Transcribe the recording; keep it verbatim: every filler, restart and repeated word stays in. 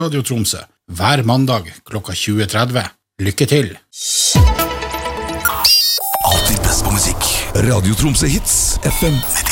Radio Tromsø, hver mandag klokka tjue tretti. Lykke til! Alltid best på musikk. Radio Tromsø Hits, F M